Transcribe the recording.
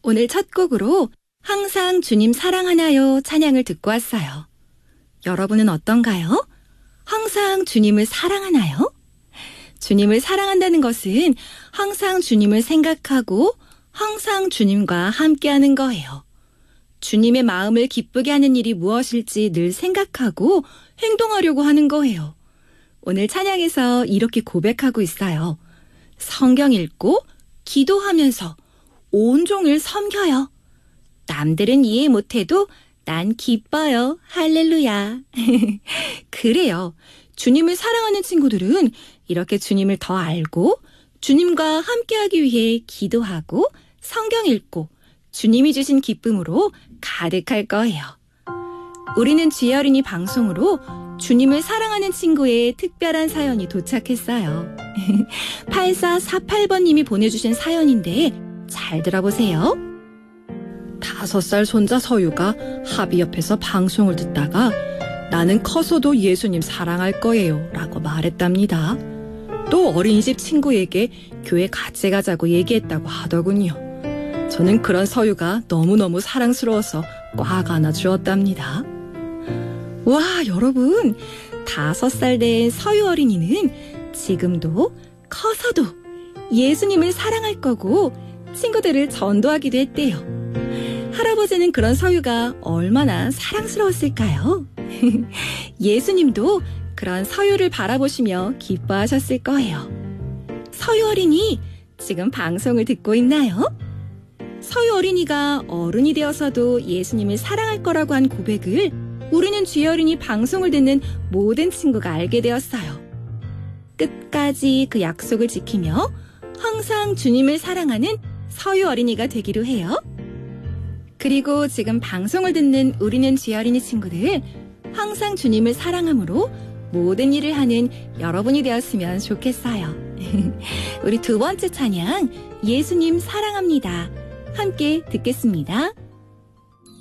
오늘 첫 곡으로 항상 주님 사랑하나요 찬양을 듣고 왔어요. 여러분은 어떤가요? 항상 주님을 사랑하나요? 주님을 사랑한다는 것은 항상 주님을 생각하고 항상 주님과 함께하는 거예요. 주님의 마음을 기쁘게 하는 일이 무엇일지 늘 생각하고 행동하려고 하는 거예요. 오늘 찬양에서 이렇게 고백하고 있어요. 성경 읽고 기도하면서 온종일 섬겨요. 남들은 이해 못해도 난 기뻐요. 할렐루야. 그래요. 주님을 사랑하는 친구들은 이렇게 주님을 더 알고 주님과 함께하기 위해 기도하고 성경 읽고 주님이 주신 기쁨으로 가득할 거예요. 우리는 주의 어린이 방송으로 주님을 사랑하는 친구의 특별한 사연이 도착했어요. 8448번님이 보내주신 사연인데 잘 들어보세요. 5살 손자 서유가 하비 옆에서 방송을 듣다가 나는 커서도 예수님 사랑할 거예요 라고 말했답니다. 또 어린이집 친구에게 교회 같이 가자고 얘기했다고 하더군요. 저는 그런 서유가 너무너무 사랑스러워서 꽉 안아주었답니다. 와, 여러분, 5살 된 서유 어린이는 지금도 커서도 예수님을 사랑할 거고 친구들을 전도하기도 했대요. 할아버지는 그런 서유가 얼마나 사랑스러웠을까요? 예수님도 그런 서유를 바라보시며 기뻐하셨을 거예요. 서유 어린이, 지금 방송을 듣고 있나요? 서유 어린이가 어른이 되어서도 예수님을 사랑할 거라고 한 고백을 우리는 주의 어린이 방송을 듣는 모든 친구가 알게 되었어요. 끝까지 그 약속을 지키며 항상 주님을 사랑하는 서유 어린이가 되기로 해요. 그리고 지금 방송을 듣는 우리는 주의 어린이 친구들, 항상 주님을 사랑함으로 모든 일을 하는 여러분이 되었으면 좋겠어요. 우리 두 번째 찬양, 예수님 사랑합니다. 함께 듣겠습니다.